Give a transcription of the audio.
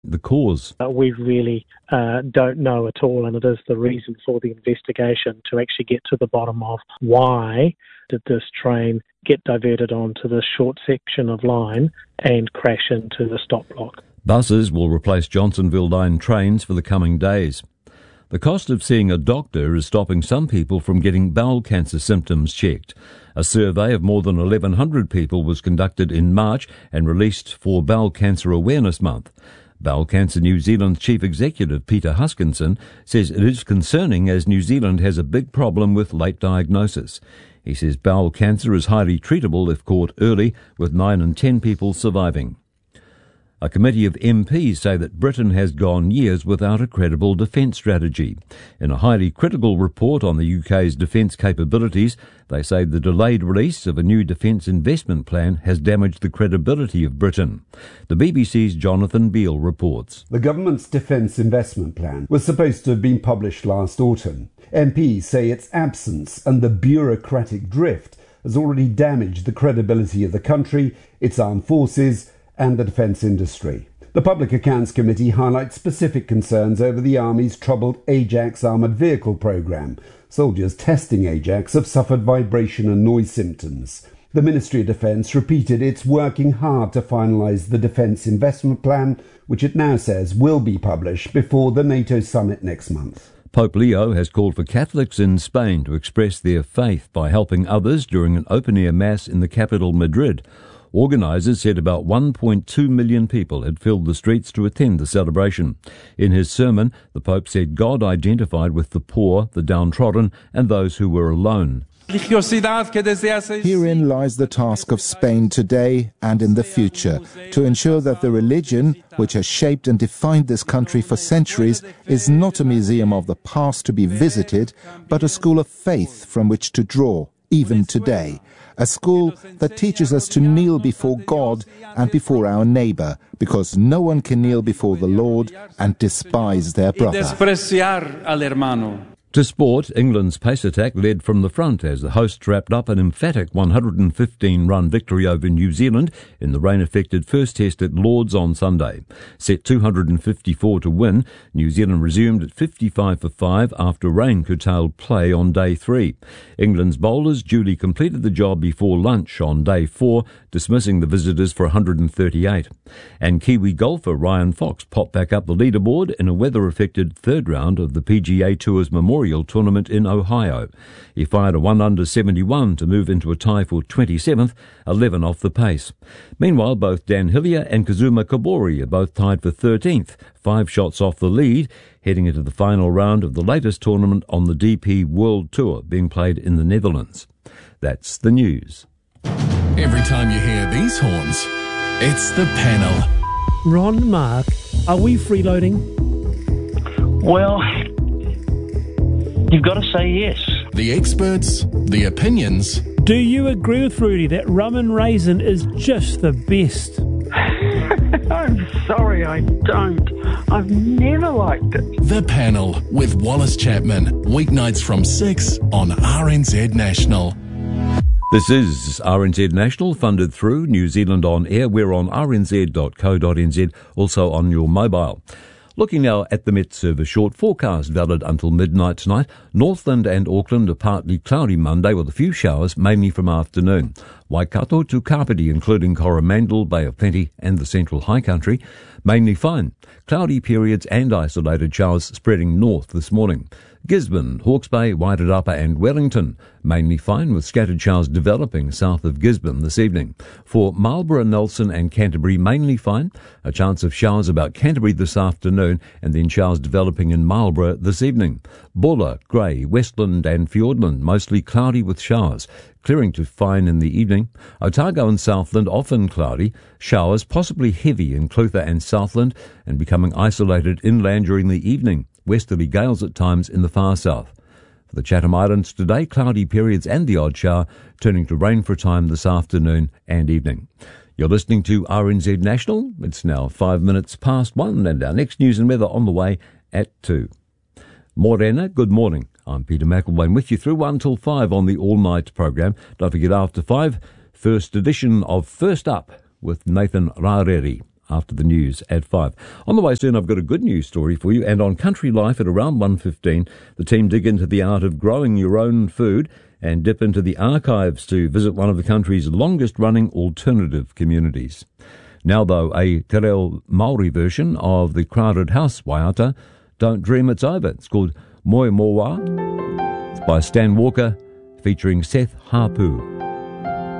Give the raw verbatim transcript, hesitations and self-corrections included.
the cause. Uh, we really uh, don't know at all, and it is the reason for the investigation to actually get to the bottom of why did this train get diverted onto this short section of line and crash into the stop block. Buses will replace Johnsonville line trains for the coming days. The cost of seeing a doctor is stopping some people from getting bowel cancer symptoms checked. A survey of more than eleven hundred people was conducted in March and released for Bowel Cancer Awareness Month. Bowel Cancer New Zealand Chief Executive Peter Huskinson says it is concerning as New Zealand has a big problem with late diagnosis. He says bowel cancer is highly treatable if caught early, with nine in ten people surviving. A committee of M Ps say that Britain has gone years without a credible defence strategy. In a highly critical report on the U K's defence capabilities, they say the delayed release of a new defence investment plan has damaged the credibility of Britain. The B B C's Jonathan Beale reports. The government's defence investment plan was supposed to have been published last autumn. M Ps say its absence and the bureaucratic drift has already damaged the credibility of the country, its armed forces, and the defence industry. The Public Accounts Committee highlights specific concerns over the Army's troubled Ajax armoured vehicle programme. Soldiers testing Ajax have suffered vibration and noise symptoms. The Ministry of Defence repeated it's working hard to finalise the Defence Investment Plan, which it now says will be published before the NATO summit next month. Pope Leo has called for Catholics in Spain to express their faith by helping others during an open-air mass in the capital, Madrid. Organisers said about one point two million people had filled the streets to attend the celebration. In his sermon, the Pope said God identified with the poor, the downtrodden, and those who were alone. Herein lies the task of Spain today and in the future, to ensure that the religion, which has shaped and defined this country for centuries, is not a museum of the past to be visited, but a school of faith from which to draw, even today. A school that teaches us to kneel before God and before our neighbour, because no one can kneel before the Lord and despise their brother. To sport, England's pace attack led from the front as the hosts wrapped up an emphatic one hundred fifteen run victory over New Zealand in the rain-affected first test at Lord's on Sunday. Set two hundred fifty-four to win, New Zealand resumed at fifty-five for five after rain curtailed play on day three. England's bowlers duly completed the job before lunch on day four, dismissing the visitors for one hundred thirty-eight. And Kiwi golfer Ryan Fox popped back up the leaderboard in a weather-affected third round of the P G A Tour's Memorial Tournament in Ohio. He fired a one under seventy-one to move into a tie for twenty-seventh, eleven off the pace. Meanwhile, both Dan Hillier and Kazuma Kobori are both tied for thirteenth, five shots off the lead, heading into the final round of the latest tournament on the D P World Tour being played in the Netherlands. That's the news. Every time you hear these horns, it's the panel. Ron, Mark, are we freeloading? Well, you've got to say yes. The experts, the opinions. Do you agree with Rudy that rum and raisin is just the best? I'm sorry, I don't. I've never liked it. The Panel with Wallace Chapman. Weeknights from six on R N Z National. This is R N Z National, funded through New Zealand On Air. We're on r n z dot co dot n z, also on your mobile. Looking now at the Met Service short forecast valid until midnight tonight. Northland and Auckland are partly cloudy Monday with a few showers, mainly from afternoon. Waikato to Kapiti, including Coromandel, Bay of Plenty and the Central High Country, mainly fine. Cloudy periods and isolated showers spreading north this morning. Gisborne, Hawke's Bay, Wairarapa and Wellington, mainly fine with scattered showers developing south of Gisborne this evening. For Marlborough, Nelson and Canterbury, mainly fine. A chance of showers about Canterbury this afternoon and then showers developing in Marlborough this evening. Buller, Grey, Westland and Fiordland, mostly cloudy with showers. Clearing to fine in the evening. Otago and Southland often cloudy. Showers possibly heavy in Clutha and Southland and becoming isolated inland during the evening. Westerly gales at times in the far south. For the Chatham Islands today, cloudy periods and the odd shower, turning to rain for a time this afternoon and evening. You're listening to R N Z National. It's now five minutes past one, and our next news and weather on the way at two. Morena, good morning. I'm Peter McElwain with you through one till five on the all-night program. Don't forget after five, first edition of First Up with Nathan Rareri. after the news at five. On the way soon, I've got a good news story for you. And on Country Life at around one fifteen, the team dig into the art of growing your own food and dip into the archives to visit one of the country's longest-running alternative communities. Now, though, a Te Reo Māori version of the Crowded House waiata, Don't Dream It's Over. It's called Moe Moa. It's by Stan Walker, featuring Seth Harpu.